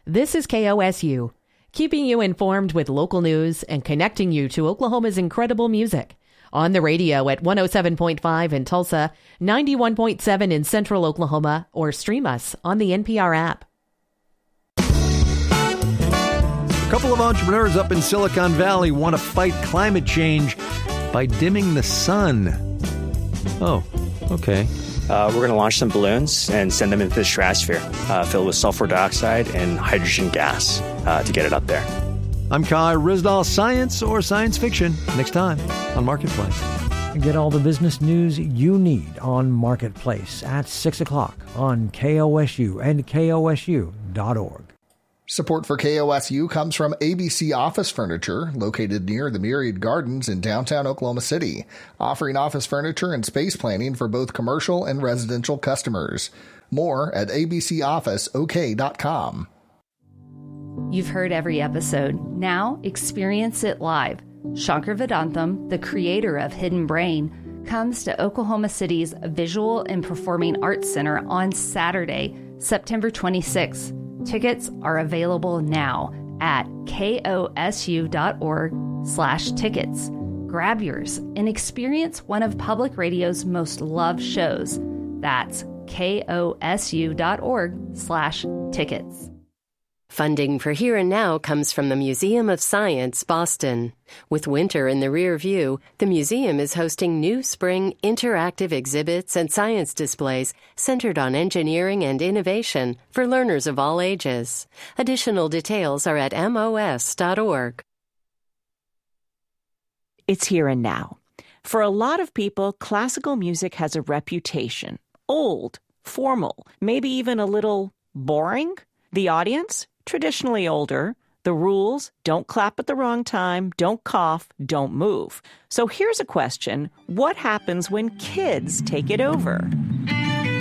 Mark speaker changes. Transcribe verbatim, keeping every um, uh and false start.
Speaker 1: This is K O S U, keeping you informed with local news and connecting you to Oklahoma's incredible music. On the radio at one oh seven point five in Tulsa, ninety-one point seven in Central Oklahoma, or stream us on the N P R app.
Speaker 2: A couple of entrepreneurs up in Silicon Valley want to fight climate change by dimming the sun. Oh, okay.
Speaker 3: Uh, we're going to launch some balloons and send them into the stratosphere, uh, filled with sulfur dioxide and hydrogen gas uh, to get it up there.
Speaker 2: I'm Kai Rizdal. Science or science fiction? Next time on Marketplace.
Speaker 4: Get all the business news you need on Marketplace at six o'clock on K O S U and K O S U dot org.
Speaker 5: Support for K O S U comes from A B C Office Furniture, located near the Myriad Gardens in downtown Oklahoma City, offering office furniture and space planning for both commercial and residential customers. More at a b c office o k dot com.
Speaker 6: You've heard every episode. Now experience it live. Shankar Vedantam, the creator of Hidden Brain, comes to Oklahoma City's Visual and Performing Arts Center on Saturday, September twenty-sixth. Tickets are available now at kosu.org slash tickets. Grab yours and experience one of public radio's most loved shows. That's kosu.org slash tickets.
Speaker 7: Funding for Here and Now comes from the Museum of Science, Boston. With winter in the rear view, the museum is hosting new spring interactive exhibits and science displays centered on engineering and innovation for learners of all ages. Additional details are at m o s dot org.
Speaker 8: It's Here and Now. For a lot of people, classical music has a reputation. Old, formal, maybe even a little boring. The audience? Traditionally older. The rules: don't clap at the wrong time, don't cough, don't move. So here's a question. What happens when kids take it over?